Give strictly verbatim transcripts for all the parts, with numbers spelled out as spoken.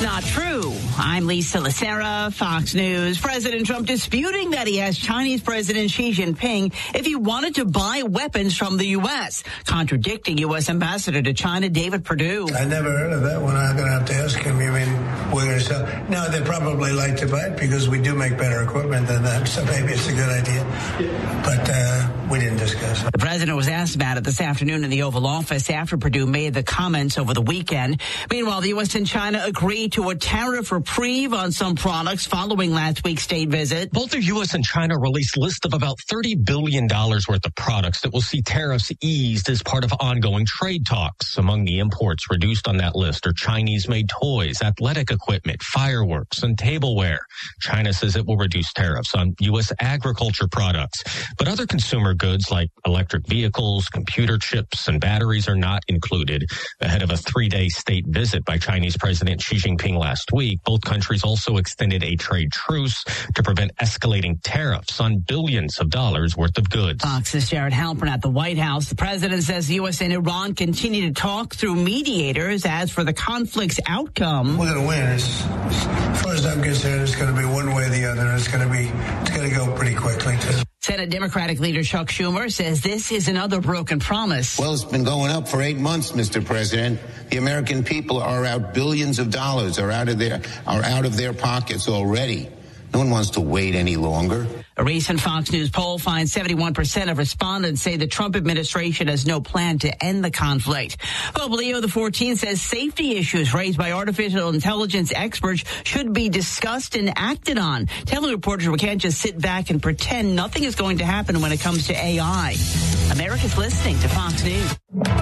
It's not true. I'm Lisa Lacera, Fox News. President Trump disputing that he asked Chinese President Xi Jinping if he wanted to buy weapons from the U S, contradicting U S Ambassador to China David Perdue. I never heard of that one. I'm going to have to ask him. You mean we're going to sell? No, they'd probably like to buy it because we do make better equipment than them, so maybe it's a good idea. But uh, we didn't discuss it. The president was asked about it this afternoon in the Oval Office after Perdue made the comments over the weekend. Meanwhile, the U S and China agreed to a tariff reprieve on some products following last week's state visit. Both the U S and China released lists of about thirty billion dollars worth of products that will see tariffs eased as part of ongoing trade talks. Among the imports reduced on that list are Chinese-made toys, athletic equipment, fireworks, and tableware. China says it will reduce tariffs on U S agriculture products. But other consumer goods like electric vehicles, computer chips, and batteries are not included. Ahead of a three-day state visit by Chinese President Xi Jinping last week, both countries also extended a trade truce to prevent escalating tariffs on billions of dollars worth of goods. Fox's Jared Halpern at the White House. The president says the U S and Iran continue to talk through mediators. As for the conflict's outcome, we're going to win. As, as far as I'm concerned, it's going to be one way or the other. It's going to be, it's going to go pretty quickly, too. Senate Democratic leader Chuck Schumer says this is another broken promise. Well, it's been going up for eight months, Mister President. The American people are out billions of dollars, are out of their, are out of their pockets already. No one wants to wait any longer. A recent Fox News poll finds seventy-one percent of respondents say the Trump administration has no plan to end the conflict. Pope Leo the fourteenth says safety issues raised by artificial intelligence experts should be discussed and acted on, telling reporters we can't just sit back and pretend nothing is going to happen when it comes to A I. America's listening to Fox News.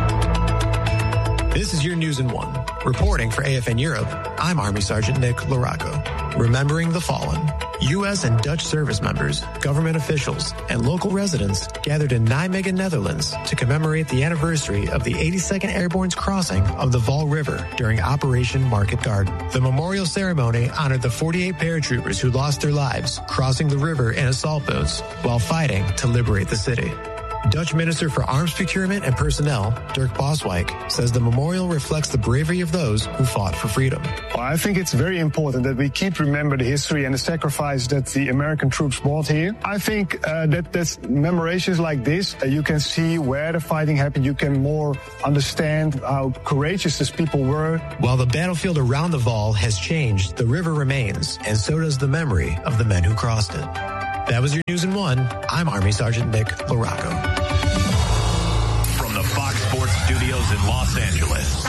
This is your News in One. Reporting for A F N Europe, I'm Army Sergeant Nick Laraco. Remembering the fallen. U S and Dutch service members, government officials, and local residents gathered in Nijmegen, Netherlands to commemorate the anniversary of the eighty-second Airborne's crossing of the Val River during Operation Market Garden. The memorial ceremony honored the forty-eight paratroopers who lost their lives crossing the river in assault boats while fighting to liberate the city. Dutch Minister for Arms Procurement and Personnel, Dirk Boswijk, says the memorial reflects the bravery of those who fought for freedom. Well, I think it's very important that we keep remember the history and the sacrifice that the American troops brought here. I think uh, that that's commemorations like this, uh, you can see where the fighting happened. You can more understand how courageous these people were. While the battlefield around the Val has changed, the river remains, and so does the memory of the men who crossed it. That was your News in One. I'm Army Sergeant Nick Laraco. From the Fox Sports Studios in Los Angeles,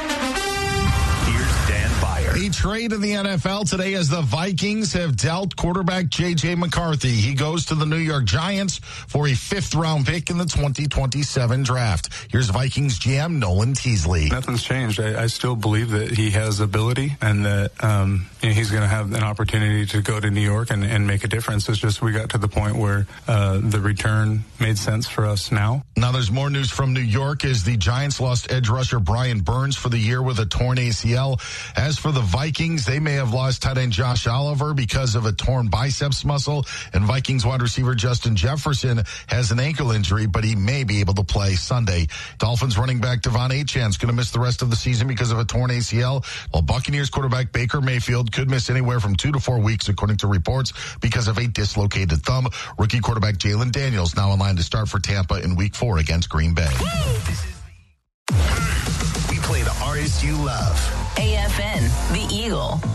here's Dan Byer. A trade in the N F L today as the Vikings have dealt quarterback J J McCarthy. He goes to the New York Giants for a fifth-round pick in the twenty twenty-seven draft. Here's Vikings G M Nolan Teasley. Nothing's changed. I, I still believe that he has ability and that um, you know, he's going to have an opportunity to go to New York and, and make a difference. It's just we got to the point where uh, the return made sense for us now. Now there's more news from New York as the Giants lost edge rusher Brian Burns for the year with a torn A C L. As for the Vikings, they may have lost tight end Josh Oliver because of a torn biceps muscle, and Vikings wide receiver Justin Jefferson has an ankle injury, but he may be able to play Sunday. Dolphins running back Devon Achane is going to miss the rest of the season because of a torn A C L, while Buccaneers quarterback Baker Mayfield could miss anywhere from two to four weeks, according to reports, because of a dislocated thumb. Rookie quarterback Jalen Daniels now in line to start for Tampa in week four against Green Bay. We play the artists you love. A F N, The Eagle.